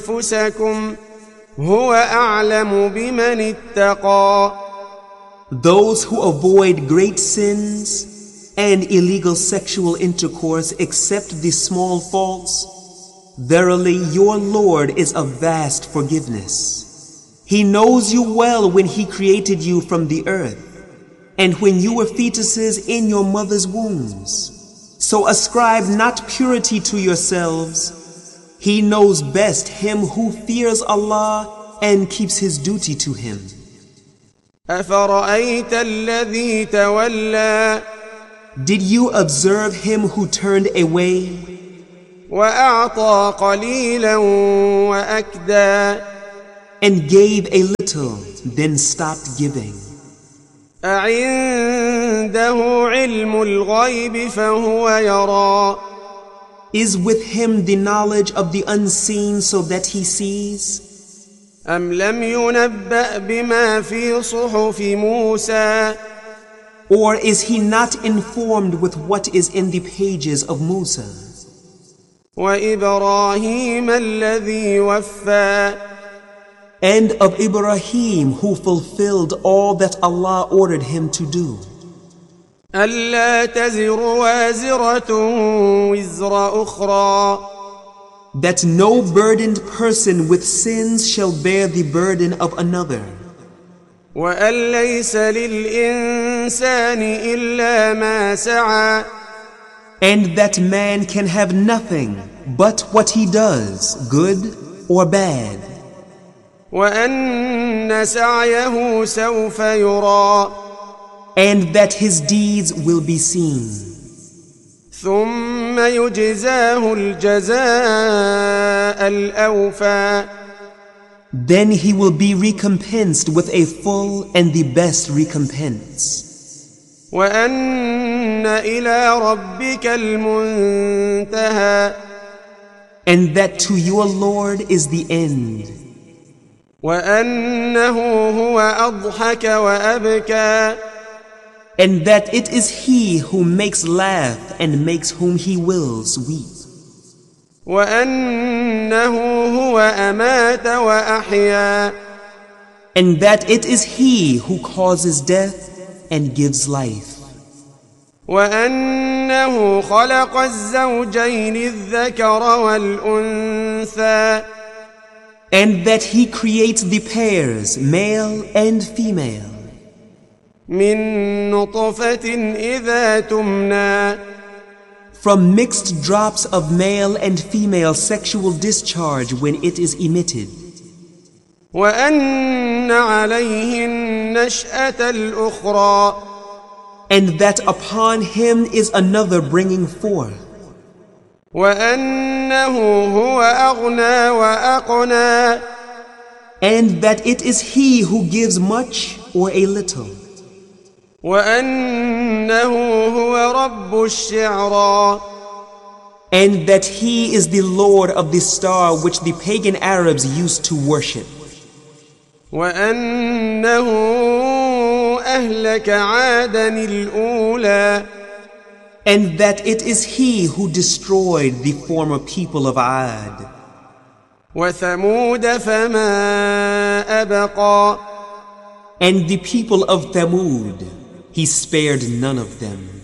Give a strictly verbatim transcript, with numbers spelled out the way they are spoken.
أنفسكم هو أعلم بمن اتقى. Those who avoid great sins and illegal sexual intercourse except the small faults, verily your Lord is of vast forgiveness. He knows you well when He created you from the earth and when you were fetuses in your mother's wombs. So ascribe not purity to yourselves. He knows best him who fears Allah and keeps his duty to Him. أفرأيت الذي تولى. Did you observe him who turned away وأعطى قليلا وأكدى. and gave a little, then stopped giving? أعنده علم الغيب فهو يرى. Is with him the knowledge of the unseen so that he sees? أم لم ينبأ بما في صحف موسى. Or is he not informed with what is in the pages of Musa وإبراهيم الذي وفى. and of Ibrahim who fulfilled all that Allah ordered him to do? ألا تزر وازرة وزر أخرى. That no burdened person with sins shall bear the burden of another. وأن ليس للإنسان إلا ما سعى. And that man can have nothing but what he does, good or bad. وأن سعيه سوف يرى. And that his deeds will be seen. ثم يجزاه الجزاء الأوفى. Then he will be recompensed with a full and the best recompense. وأن إلى ربك المنتهى. And that to your Lord is the end. وأنه هو أضحك وأبكى. And that it is He who makes laugh and makes whom He wills weep. وأنه هو أمات وأحيا. And that it is He who causes death and gives life. وأنه خلق الزوجين الذكر والأنثى. And that He creates the pairs, male and female, من نطفة إذا تمنى. from mixed drops of male and female sexual discharge when it is emitted. وأن عليه النشأة الأخرى. And that upon him is another bringing forth. وأنه هو أغنى وأقنى. And that it is He who gives much or a little. وأنه هو رب الشعرى. And that He is the Lord of the star which the pagan Arabs used to worship. وأنه أهلك عادا الأولى. And that it is He who destroyed the former people of Ad. وثمود فما أبقى. And the people of Thamud, He spared none of them.